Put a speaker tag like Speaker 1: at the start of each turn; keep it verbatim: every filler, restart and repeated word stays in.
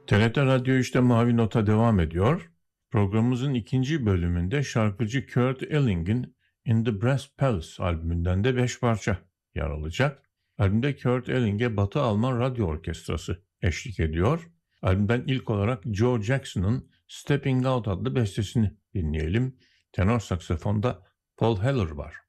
Speaker 1: T R T Radyo işte Mavi Nota devam ediyor. Programımızın ikinci bölümünde şarkıcı Kurt Elling'in In the Brass Palace albümünden de beş parça yer alacak. Albümde Kurt Elling'e Batı Alman Radyo Orkestrası eşlik ediyor. Albümden ilk olarak Joe Jackson'ın Stepping Out adlı bestesini dinleyelim. Tenor saksafonda Paul Heller var.